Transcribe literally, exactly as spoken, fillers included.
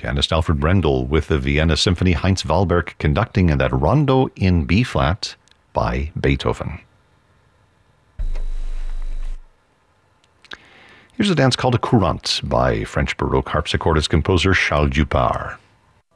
Pianist Alfred Brendel with the Vienna Symphony, Heinz Wahlberg conducting, and that Rondo in B-flat by Beethoven. Here's a dance called a courante by French Baroque harpsichordist composer Charles Dupart.